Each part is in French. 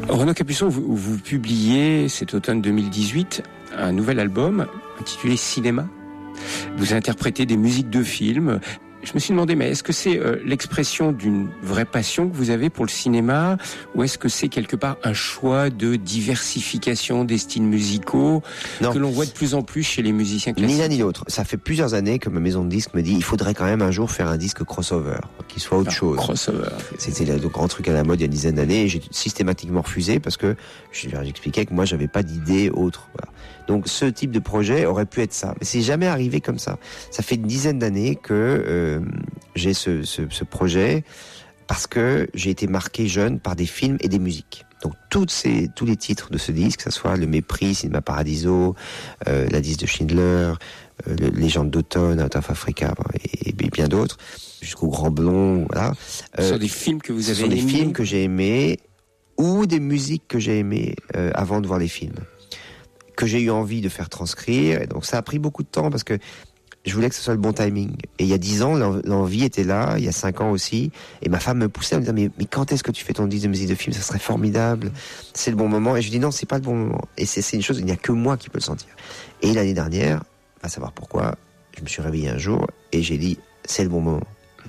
Renaud Capuçon, vous publiez cet automne 2018 un nouvel album intitulé Cinéma. Vous interprétez des musiques de films. Je me suis demandé, mais est-ce que c'est l'expression d'une vraie passion que vous avez pour le cinéma, ou est-ce que c'est quelque part un choix de diversification des styles musicaux que l'on voit de plus en plus chez les musiciens classiques? Ni l'un ni l'autre. Ça fait plusieurs années que ma maison de disques me dit il faudrait quand même un jour faire un disque crossover, qui soit autre chose. Crossover. C'était le grand truc à la mode il y a une dizaine d'années, et j'ai systématiquement refusé parce que j'expliquais que moi j'avais pas d'idée autre. Voilà. Donc ce type de projet aurait pu être ça, mais c'est jamais arrivé comme ça. Ça fait une dizaine d'années que j'ai ce projet parce que j'ai été marqué jeune par des films et des musiques. Donc tous les titres de ce disque, que ce soit Le Mépris, Cinéma Paradiso, La liste de Schindler, Légende d'automne, Out of Africa et bien d'autres, jusqu'au Grand Blond, voilà. Ce sont des films que vous avez aimés. Ce sont des films que j'ai aimés ou des musiques que j'ai aimées avant de voir les films, que j'ai eu envie de faire transcrire. Et donc ça a pris beaucoup de temps parce que je voulais que ce soit le bon timing. Et il y a 10 ans, l'envie était là, il y a 5 ans aussi. Et ma femme me poussait à me dire, mais quand est-ce que tu fais ton disque de musique de film? Ça serait formidable. C'est le bon moment. Et je dis, non, c'est pas le bon moment. Et c'est une chose, il n'y a que moi qui peux le sentir. Et l'année dernière, à savoir pourquoi, je me suis réveillé un jour et j'ai dit, c'est le bon moment.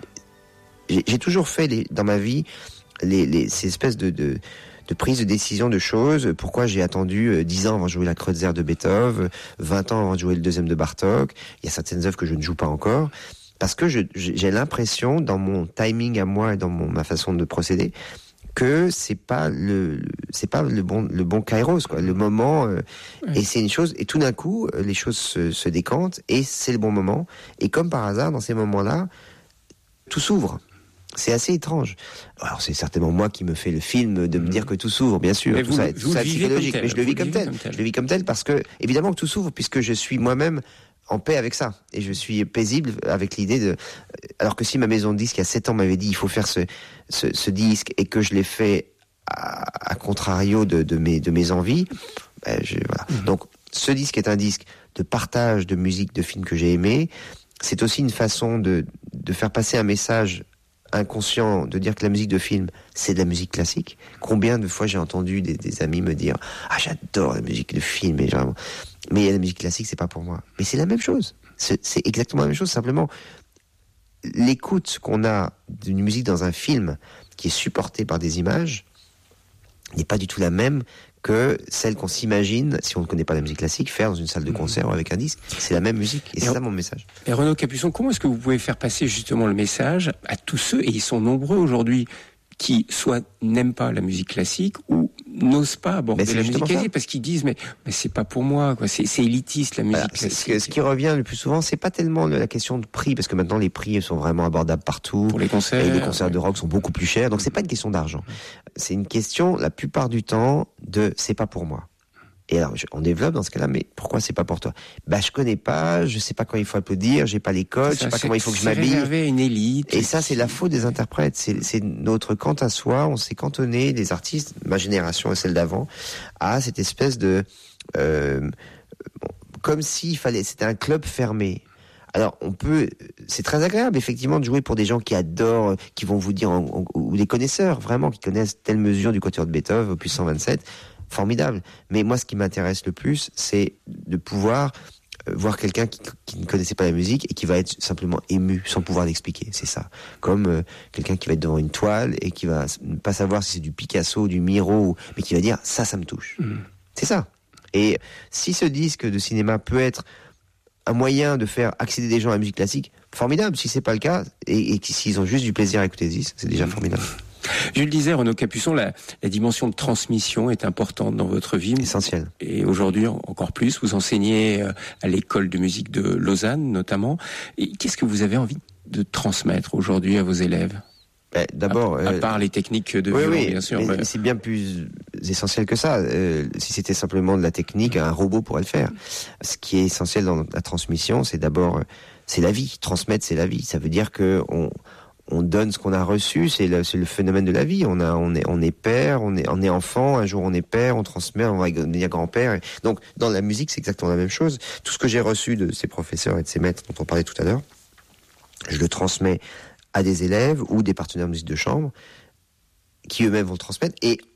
J'ai toujours fait dans ma vie ces espèces de prise de décision de choses. Pourquoi j'ai attendu 10 ans avant de jouer la Kreutzer de Beethoven, 20 ans avant de jouer le deuxième de Bartók. Il y a certaines œuvres que je ne joue pas encore. Parce que j'ai l'impression, dans mon timing à moi et dans ma façon de procéder, que c'est pas le bon kairos, quoi. Le moment, et c'est une chose, et tout d'un coup, les choses se décantent, et c'est le bon moment. Et comme par hasard, dans ces moments-là, tout s'ouvre. C'est assez étrange. Alors c'est certainement moi qui me fais le film de me dire que tout s'ouvre, bien sûr. Mais tout ça psychologique, mais je le vis comme tel. Je le vis comme tel parce que évidemment que tout s'ouvre puisque je suis moi-même en paix avec ça et je suis paisible avec l'idée de. Alors que si ma maison de disques il y a 7 ans m'avait dit il faut faire ce disque et que je l'ai fait à contrario de mes envies, voilà. Donc ce disque est un disque de partage de musique de films que j'ai aimé. C'est aussi une façon de faire passer un message inconscient, de dire que la musique de film c'est de la musique classique. Combien de fois j'ai entendu des amis me dire j'adore la musique de film, mais la musique classique c'est pas pour moi. Mais c'est la même chose, c'est exactement la même chose, simplement l'écoute qu'on a d'une musique dans un film qui est supportée par des images n'est pas du tout la même que celle qu'on s'imagine, si on ne connaît pas la musique classique, faire dans une salle de concert ou avec un disque. C'est la même musique, et c'est ça mon message. Et Renaud Capuçon, comment est-ce que vous pouvez faire passer justement le message à tous ceux, et ils sont nombreux aujourd'hui, qui soit n'aiment pas la musique classique ou n'osent pas aborder la musique classique parce qu'ils disent mais c'est pas pour moi, quoi. C'est élitiste la musique classique. Ce qui revient le plus souvent, c'est pas tellement la question de prix, parce que maintenant les prix sont vraiment abordables partout. Pour les concerts. Et les concerts de rock sont beaucoup plus chers, donc c'est pas une question d'argent. C'est une question, la plupart du temps, de c'est pas pour moi. Et alors, on développe dans ce cas-là, mais pourquoi c'est pas pour toi? Je connais pas, je sais pas quand il faut applaudir, j'ai pas les codes, je sais pas comment il faut que je m'habille. C'est réservé à une élite. Et ça, c'est la faute des interprètes. C'est notre quant à soi. On s'est cantonné, les artistes, ma génération et celle d'avant, à cette espèce de, comme c'était un club fermé. Alors, c'est très agréable, effectivement, de jouer pour des gens qui adorent, qui vont vous dire, ou des connaisseurs, vraiment, qui connaissent telle mesure du quatuor de Beethoven, opus 127. Formidable. Mais moi, ce qui m'intéresse le plus, c'est de pouvoir voir quelqu'un qui ne connaissait pas la musique et qui va être simplement ému, sans pouvoir l'expliquer. C'est ça. Comme quelqu'un qui va être devant une toile et qui va pas savoir si c'est du Picasso, du Miro, mais qui va dire ça me touche. C'est ça. Et si ce disque de cinéma peut être un moyen de faire accéder des gens à la musique classique, formidable. Si c'est pas le cas, et s'ils ont juste du plaisir à écouter ce disque, c'est déjà formidable. Je le disais, Renaud Capuçon, la dimension de transmission est importante dans votre vie. Essentiel. Et aujourd'hui, encore plus, vous enseignez à l'école de musique de Lausanne, notamment. Et qu'est-ce que vous avez envie de transmettre aujourd'hui à vos élèves? D'abord, à part les techniques de violon, bien sûr. Mais c'est bien plus essentiel que ça. Si c'était simplement de la technique, un robot pourrait le faire. Ce qui est essentiel dans la transmission, c'est d'abord, c'est la vie. Transmettre, c'est la vie. Ça veut dire que on donne ce qu'on a reçu, c'est le phénomène de la vie. On est père, on est enfant, un jour on est père, on transmet, on va devenir grand-père. Donc, dans la musique, c'est exactement la même chose. Tout ce que j'ai reçu de ces professeurs et de ces maîtres dont on parlait tout à l'heure, je le transmets à des élèves ou des partenaires de musique de chambre qui eux-mêmes vont le transmettre. Et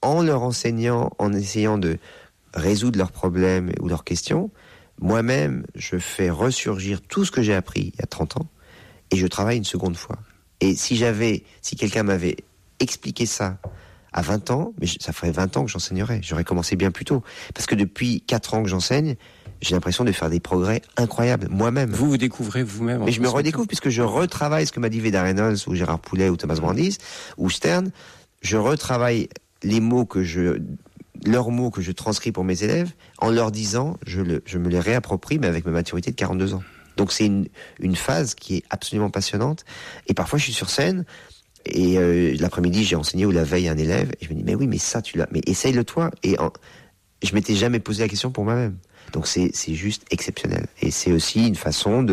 en leur enseignant, en essayant de résoudre leurs problèmes ou leurs questions, moi-même, je fais ressurgir tout ce que j'ai appris il y a 30 ans et je travaille une seconde fois. Et si quelqu'un m'avait expliqué ça à 20 ans, mais ça ferait 20 ans que j'enseignerais. J'aurais commencé bien plus tôt. Parce que depuis 4 ans que j'enseigne, j'ai l'impression de faire des progrès incroyables, moi-même. Vous découvrez vous-même. Mais je me redécouvre puisque je retravaille ce que m'a dit Veda Reynolds ou Gérard Poulet ou Thomas Brandis ou Stern. Je retravaille leurs mots que je transcris pour mes élèves, en leur disant, je me les réapproprie, mais avec ma maturité de 42 ans. Donc c'est une phase qui est absolument passionnante. Et parfois je suis sur scène, et l'après-midi j'ai enseigné ou la veille à un élève, et je me dis, mais oui, mais ça tu l'as, mais essaye-le toi. Et je m'étais jamais posé la question pour moi-même. Donc c'est juste exceptionnel. Et c'est aussi une façon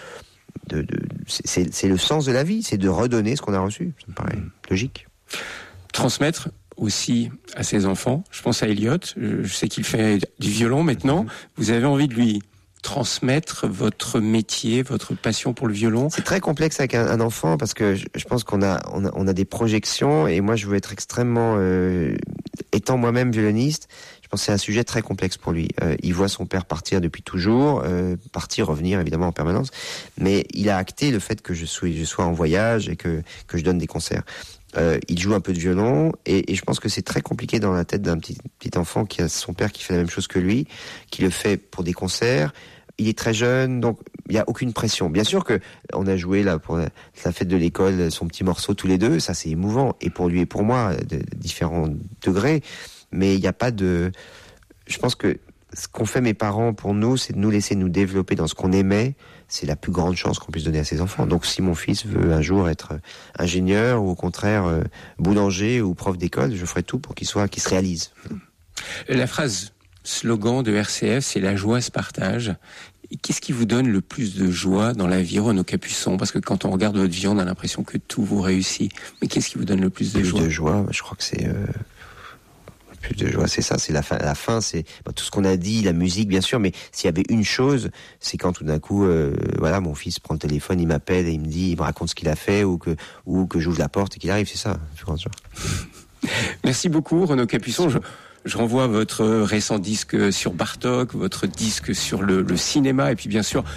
c'est le sens de la vie, c'est de redonner ce qu'on a reçu. Ça me paraît logique. Transmettre aussi à ses enfants. Je pense à Elliot. Je sais qu'il fait du violon maintenant. Vous avez envie de lui transmettre votre métier, votre passion pour le violon? C'est très complexe avec un enfant parce que je pense qu'on a des projections et moi je veux être extrêmement... étant moi-même violoniste, je pense que c'est un sujet très complexe pour lui. Il voit son père partir depuis toujours, partir, revenir évidemment en permanence, mais il a acté le fait que je sois en voyage et que je donne des concerts. Il joue un peu de violon et je pense que c'est très compliqué dans la tête d'un petit enfant qui a son père qui fait la même chose que lui, qui le fait pour des concerts. Il est très jeune, donc il n'y a aucune pression. Bien sûr que on a joué là pour la fête de l'école son petit morceau tous les deux, ça c'est émouvant, et pour lui et pour moi, de différents degrés, mais il n'y a pas de... Je pense que ce qu'ont fait mes parents pour nous, c'est de nous laisser nous développer dans ce qu'on aimait. C'est la plus grande chance qu'on puisse donner à ses enfants. Donc si mon fils veut un jour être ingénieur ou au contraire boulanger ou prof d'école, je ferai tout pour qu'il se réalise. La phrase slogan de RCF, c'est la joie se partage. Et qu'est-ce qui vous donne le plus de joie dans la vie, Renaud Capuçon? Parce que quand on regarde votre vie, on a l'impression que tout vous réussit. Mais qu'est-ce qui vous donne le plus de joie? Plus de joie, je crois que c'est... Plus de joie, c'est ça, c'est la fin, c'est tout ce qu'on a dit, la musique bien sûr, mais s'il y avait une chose, c'est quand tout d'un coup, voilà, mon fils prend le téléphone, il m'appelle et il me raconte ce qu'il a fait ou que j'ouvre la porte et qu'il arrive, c'est ça, je crois. Merci beaucoup, Renaud Capuçon. Je renvoie votre récent disque sur Bartók, votre disque sur le cinéma, et puis bien sûr